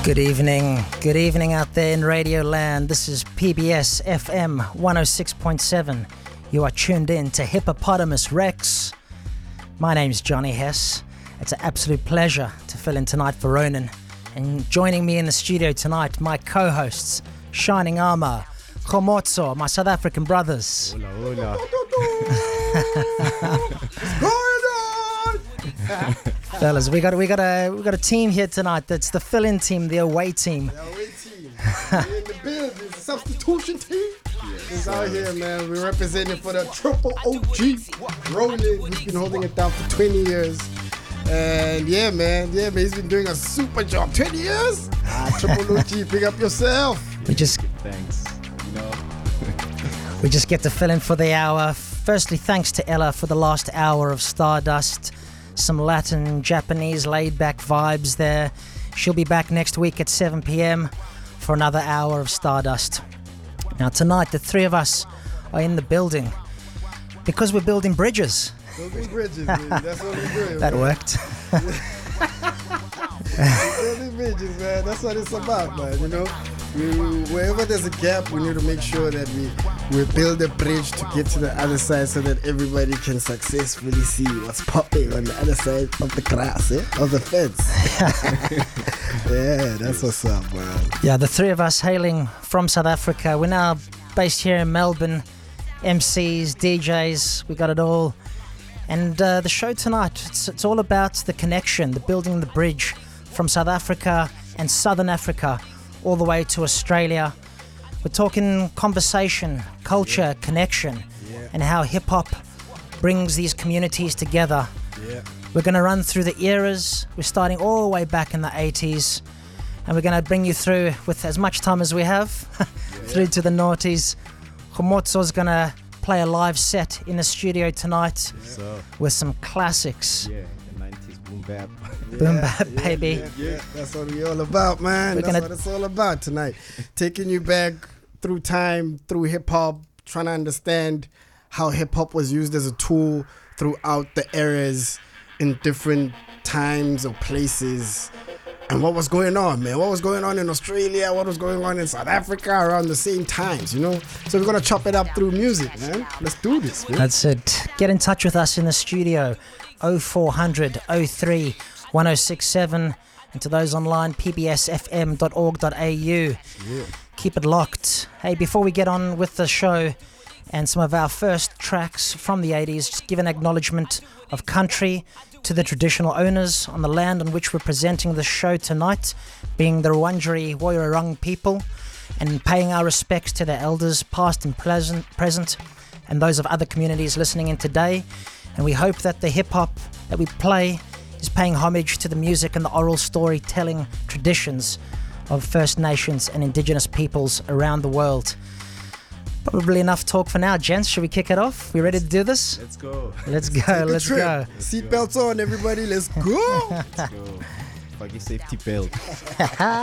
Good evening out there in Radio Land. This is PBS FM 106.7. You are tuned in to Hippopotamus Rex. My name's Johnny Hess. It's an absolute pleasure to fill in tonight for Ronan. And joining me in the studio tonight, my co-hosts, Shining Armor, Komotso, my South African brothers. Hola, hola. Fellas, we got a team here tonight. That's the fill-in team, the away team. The away team. We're in the building. The substitution team is out here, man. We're representing for the triple OG Roland, who's been holding it down for 20 years. And yeah, man, he's been doing a super job. 20 years? Triple OG, pick up yourself. Thanks. We just get to fill in for the hour. Firstly, thanks to Ella for the last hour of Stardust. Some Latin, Japanese, laid-back vibes there. She'll be back next week at 7 p.m. for another hour of Stardust. Now tonight, the three of us are in the building because we're building bridges. Building bridges, man. That's what we're doing. That worked. Building bridges, man. That's what it's about, man. You know, wherever there's a gap, we need to make sure that we build a bridge to get to the other side so that everybody can successfully see what's popping on the other side of the grass, of the fence. Yeah, that's what's up, man. Yeah, the three of us hailing from South Africa. We're now based here in Melbourne. MCs, DJs, we got it all. And the show tonight, it's all about the connection, the building the bridge from South Africa and Southern Africa all the way to Australia. We're talking conversation, culture, connection, and how hip-hop brings these communities together. Yeah. We're going to run through the eras. We're starting all the way back in the 80s, and we're going to bring you through with as much time as we have, through to the noughties. Komotso's going to play a live set in the studio tonight with some classics. Yeah, the 90s boom bap. Boom bap, baby. Yeah, that's what we're all about, man. That's what it's all about tonight. Taking you back through time, through hip-hop, trying to understand how hip-hop was used as a tool throughout the eras in different times or places. And what was going on, man? What was going on in Australia? What was going on in South Africa around the same times, you know? So we're going to chop it up through music, man. Let's do this, man. That's it. Get in touch with us in the studio, 0400 03 1067. And to those online, pbsfm.org.au. Yeah. Keep it locked. Hey, before we get on with the show and some of our first tracks from the 80s, just give an acknowledgement of country to the traditional owners on the land on which we're presenting the show tonight, being the Wurundjeri Woiwurrung people, and paying our respects to their elders, past and present, and those of other communities listening in today. And we hope that the hip-hop that we play is paying homage to the music and the oral storytelling traditions of First Nations and Indigenous peoples around the world. Probably enough talk for now, gents. Should we kick it off? We ready to do this? Let's go. Let's go. Let's go. Seatbelts on, everybody. Let's go. Let's go. Fucking safety belt.